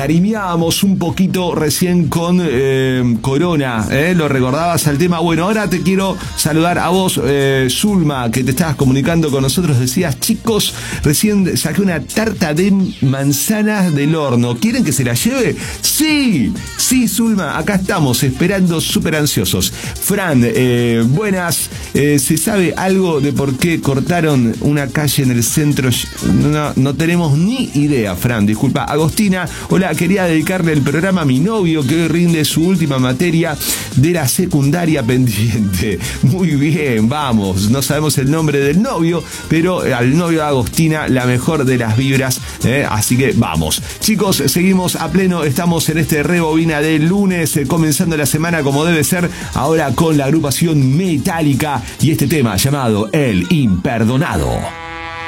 encariñábamos un poquito recién con Corona, lo recordabas al tema. Bueno, ahora te quiero saludar a vos, Zulma, que te estabas comunicando con nosotros. Decías, chicos, recién saqué una tarta de manzanas del horno. ¿Quieren que se la lleve? Sí, Zulma, acá estamos esperando súper ansiosos. Fran, buenas. ¿Se sabe algo de por qué cortaron una calle en el centro? No tenemos ni idea, Fran, disculpa. Agostina, hola, quería dedicarle el programa a mi novio que hoy rinde su última materia de la secundaria pendiente. Muy bien, vamos, no sabemos el nombre del novio, pero al novio de Agostina la mejor de las vibras, así que vamos. Chicos, seguimos a pleno, estamos en este Rebobina del lunes, comenzando la semana como debe ser, ahora con la agrupación Metallica y este tema llamado El Imperdonado.